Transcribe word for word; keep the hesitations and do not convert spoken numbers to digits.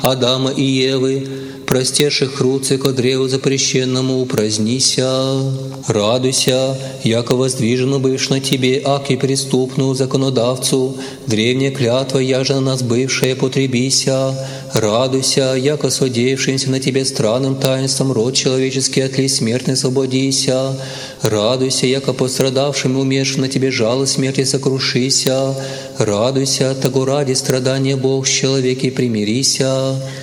Адама и Евы, простеших руцы ко древу запрещенному упразднися. Радуйся, яко воздвижено бывш на тебе, аки преступную законодавцу, древняя клятва, яже на нас бывшая, потребися. Радуйся, яко содеявшимся на тебе странным таинством род человеческий от ли смертной освободися. Радуйся, яко пострадавшим умершим на тебе жало смерти сокрушися. Радуйся, того ради страдания Бог с человеки примирися.